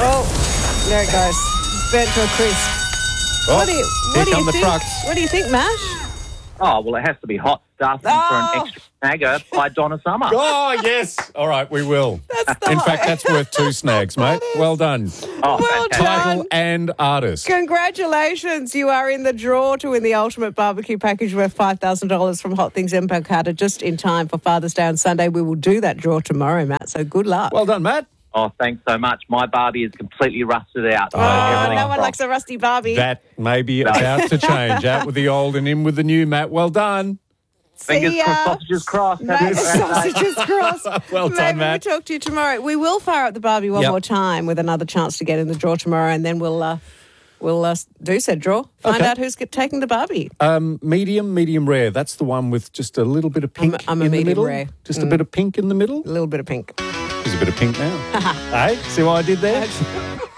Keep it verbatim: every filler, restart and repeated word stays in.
Oh, there it goes. Burnt to a crisp. Oh, what do you, here what do come you the think? trucks. What do you think, Mash? Oh, well, it has to be hot stuff Oh. for an extra snagger by Donna Summer. Oh, yes. All right, we will. That's the In fact, that's worth two snags, mate. Well done. Oh, Well fantastic. Title done. and artist. Congratulations. You are in the draw to win the ultimate barbecue package worth five thousand dollars from Hot Things Empire just in time for Father's Day on Sunday. We will do that draw tomorrow, Matt, so good luck. Well done, Matt. Oh, thanks so much. My Barbie is completely rusted out. So oh, everything's no one wrong. likes a rusty Barbie. That may be about to change. Out with the old and in with the new, Matt. Well done. Fingers See ya. crossed, sausages crossed. Mate, Happy birthday. sausages crossed. Well done, Maybe Matt. we'll talk to you tomorrow. We will fire up the Barbie one Yep. more time with another chance to get in the draw tomorrow, and then we'll uh, we'll uh, do said draw. Find Okay. out who's get, taking the Barbie. Um, medium, medium rare. That's the one with just a little bit of pink I'm a- I'm a in the medium middle. rare. Just a bit of pink in the middle. A little bit of pink. There's a bit of pink now. Hey, see what I did there?